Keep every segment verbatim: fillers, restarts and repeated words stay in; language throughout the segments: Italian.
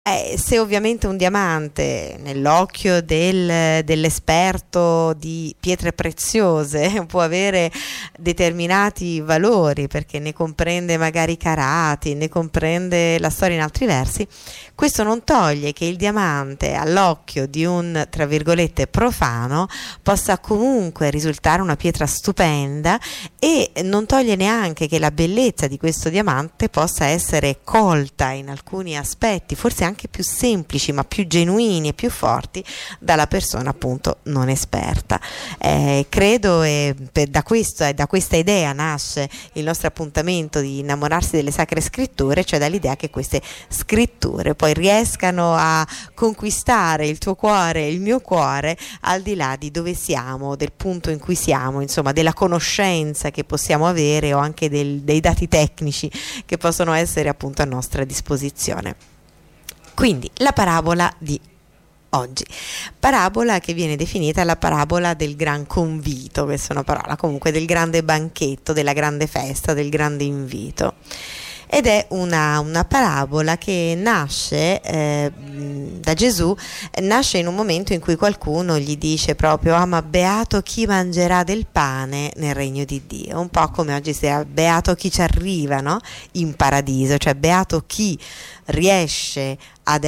Eh, se ovviamente un diamante nell'occhio del- dell'esperto di pietre preziose può avere determinati valori perché ne comprende magari i carati, ne comprende la storia in altri versi, questo non toglie che il diamante all'occhio di un, tra virgolette, profano possa comunque risultare una pietra stupenda, e non toglie neanche che la bellezza di questo diamante possa essere colta in alcuni aspetti, forse anche più semplici ma più genuini e più forti, dalla persona appunto non esperta. Eh, credo e per, da, questo, eh, da questa idea nasce il nostro appuntamento di innamorarsi delle sacre scritture, cioè dall'idea che queste scritture poi riescano a conquistare il tuo cuore, il mio cuore, al di là di dove siamo, del punto in cui siamo, insomma della conoscenza che possiamo avere o anche del, dei dati tecnici che possono essere appunto a nostra disposizione. Quindi la parabola di oggi, parabola che viene definita la parabola del gran convito, questa è una parola comunque, del grande banchetto, della grande festa, del grande invito. Ed è una, una parabola che nasce eh, da Gesù, nasce in un momento in cui qualcuno gli dice proprio: ah, ma beato chi mangerà del pane nel regno di Dio, un po' come oggi sia beato chi ci arriva, no? In paradiso, cioè beato chi riesce ad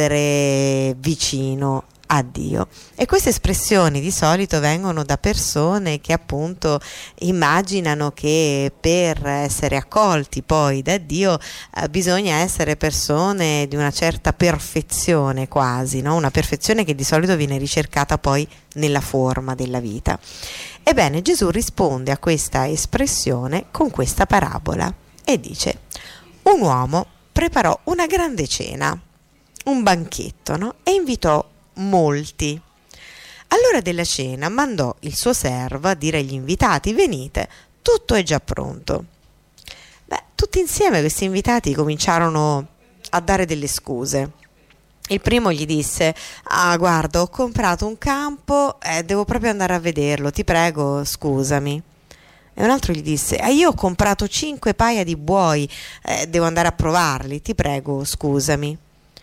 essere vicino a Dio. E queste espressioni di solito vengono da persone che appunto immaginano che per essere accolti poi da Dio eh, bisogna essere persone di una certa perfezione quasi, no? Una perfezione che di solito viene ricercata poi nella forma della vita. Ebbene, Gesù risponde a questa espressione con questa parabola e dice: un uomo preparò una grande cena, un banchetto, no? E invitò molti. All'ora della cena mandò il suo servo a dire agli invitati: venite, tutto è già pronto. Beh, tutti insieme questi invitati cominciarono a dare delle scuse. Il primo gli disse: ah, guarda, ho comprato un campo e eh, devo proprio andare a vederlo, ti prego, scusami. E un altro gli disse: ah, io ho comprato cinque paia di buoi, eh, devo andare a provarli, ti prego, scusami.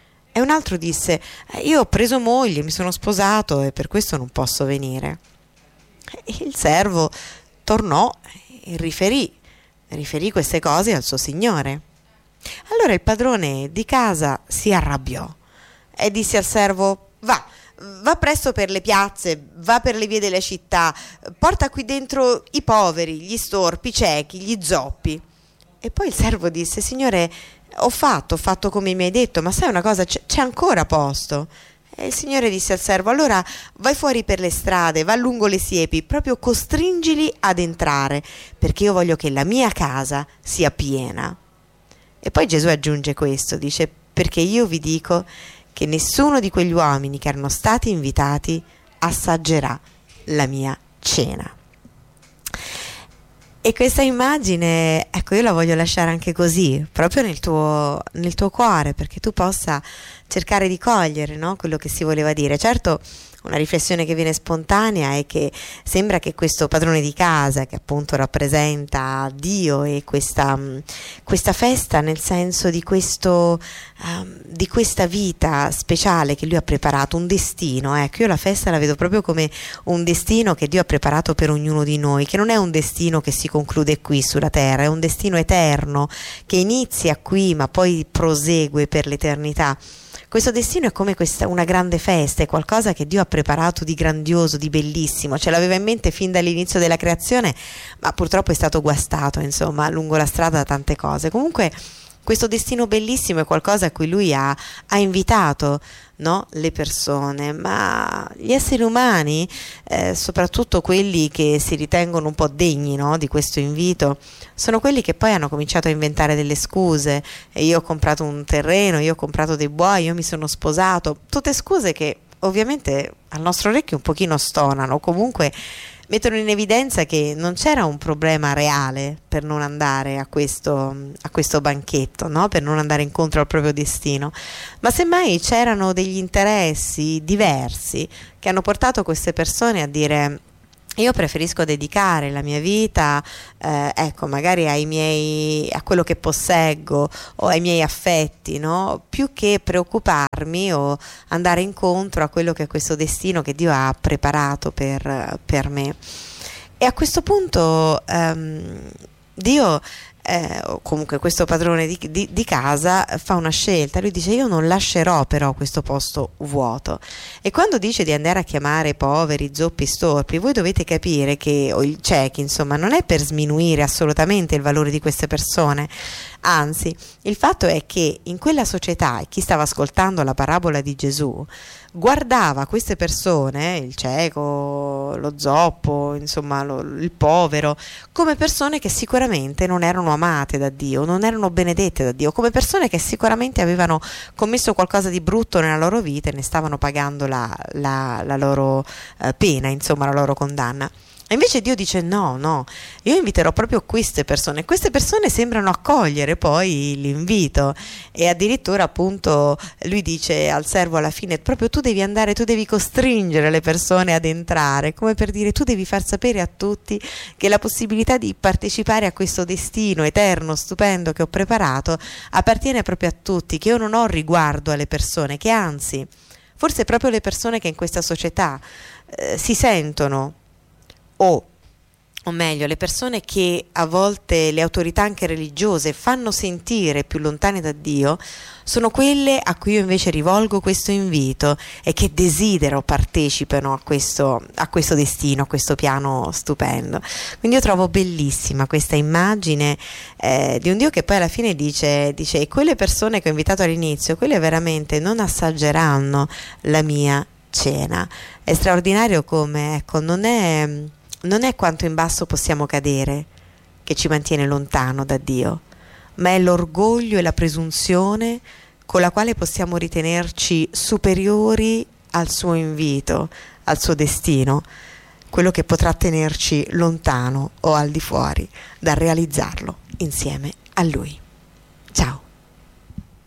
E un altro disse: eh, io ho preso moglie, mi sono sposato e per questo non posso venire. E il servo tornò e riferì, riferì queste cose al suo signore. Allora il padrone di casa si arrabbiò e disse al servo: va, va presto per le piazze, va per le vie delle città, porta qui dentro i poveri, gli storpi, i ciechi, gli zoppi. E poi il servo disse: signore, ho fatto, ho fatto come mi hai detto, ma sai una cosa, c'è, c'è ancora posto. E il signore disse al servo: allora vai fuori per le strade, va lungo le siepi, proprio costringili ad entrare, perché io voglio che la mia casa sia piena. E poi Gesù aggiunge questo, dice: perché io vi dico che nessuno di quegli uomini che erano stati invitati assaggerà la mia cena. E questa immagine, ecco, io la voglio lasciare anche così, proprio nel tuo, nel tuo cuore, perché tu possa cercare di cogliere, no, quello che si voleva dire. Certo, una riflessione che viene spontanea è che sembra che questo padrone di casa, che appunto rappresenta Dio e questa, questa festa, nel senso di questo um, di questa vita speciale che lui ha preparato, un destino, ecco, io la festa la vedo proprio come un destino che Dio ha preparato per ognuno di noi, che non è un destino che si conclude qui sulla terra, è un destino eterno che inizia qui ma poi prosegue per l'eternità. Questo destino è come questa, una grande festa, è qualcosa che Dio ha preparato di grandioso, di bellissimo, ce l'aveva in mente fin dall'inizio della creazione, ma purtroppo è stato guastato, insomma, lungo la strada da tante cose. Comunque questo destino bellissimo è qualcosa a cui lui ha, ha invitato, no, le persone, ma gli esseri umani, eh, soprattutto quelli che si ritengono un po' degni, no, di questo invito, sono quelli che poi hanno cominciato a inventare delle scuse. E io ho comprato un terreno, io ho comprato dei buoi, io mi sono sposato, tutte scuse che ovviamente al nostro orecchio un pochino stonano, comunque mettono in evidenza che non c'era un problema reale per non andare a questo, a questo banchetto, no? Per non andare incontro al proprio destino, ma semmai c'erano degli interessi diversi che hanno portato queste persone a dire: io preferisco dedicare la mia vita, eh, ecco, magari ai miei, a quello che posseggo o ai miei affetti, no? Più che preoccuparmi o andare incontro a quello che è questo destino che Dio ha preparato per, per me. E a questo punto ehm, Dio, eh, o comunque questo padrone di, di, di casa, fa una scelta. Lui dice: io non lascerò però questo posto vuoto. E quando dice di andare a chiamare poveri, zoppi, storpi, voi dovete capire che, o il ciechi, insomma, non è per sminuire assolutamente il valore di queste persone. Anzi, il fatto è che in quella società, chi stava ascoltando la parabola di Gesù guardava queste persone, il cieco, lo zoppo, insomma lo, il povero, come persone che sicuramente non erano amate da Dio, non erano benedette da Dio, come persone che sicuramente avevano commesso qualcosa di brutto nella loro vita e ne stavano pagando la, la, la loro eh, pena, insomma la loro condanna. E invece Dio dice: no, no, io inviterò proprio queste persone. Queste persone sembrano accogliere poi l'invito, e addirittura appunto lui dice al servo alla fine: proprio tu devi andare, tu devi costringere le persone ad entrare, come per dire, tu devi far sapere a tutti che la possibilità di partecipare a questo destino eterno, stupendo che ho preparato appartiene proprio a tutti, che io non ho riguardo alle persone, che anzi forse proprio le persone che in questa società eh, si sentono, o, o meglio, le persone che a volte le autorità anche religiose fanno sentire più lontane da Dio, sono quelle a cui io invece rivolgo questo invito e che desidero partecipino a questo, a questo destino, a questo piano stupendo. Quindi io trovo bellissima questa immagine eh, di un Dio che poi alla fine dice, dice: quelle persone che ho invitato all'inizio, quelle veramente non assaggeranno la mia cena. È straordinario come, ecco, non è... non è quanto in basso possiamo cadere che ci mantiene lontano da Dio, ma è l'orgoglio e la presunzione con la quale possiamo ritenerci superiori al suo invito, al suo destino, quello che potrà tenerci lontano o al di fuori dal realizzarlo insieme a Lui. Ciao!